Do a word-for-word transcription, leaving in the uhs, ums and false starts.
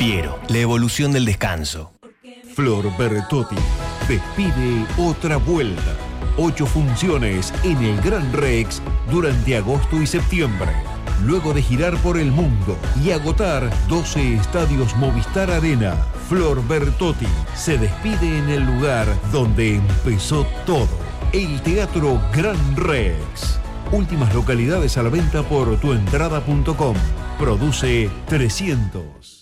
Piero, la evolución del descanso. Flor Bertotti despide otra vuelta. Ocho funciones en el Gran Rex durante agosto y septiembre. Luego de girar por el mundo y agotar doce estadios Movistar Arena, Flor Bertotti se despide en el lugar donde empezó todo, el Teatro Gran Rex. Últimas localidades a la venta por tuentrada punto com. Produce trescientos.